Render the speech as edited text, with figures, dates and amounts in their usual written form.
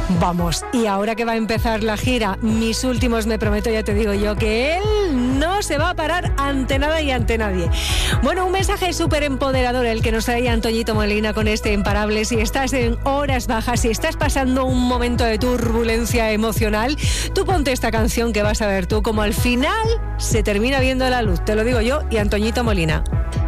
Vamos, y ahora que va a empezar la gira, mis últimos me prometo, ya te digo yo, que él no se va a parar ante nada y ante nadie. Bueno, un mensaje súper empoderador el que nos trae Antoñito Molina con este Imparable. Si estás en horas bajas, si estás pasando un momento de turbulencia emocional, tú ponte esta canción que vas a ver tú como al final se termina viendo la luz. Te lo digo yo y Antoñito Molina.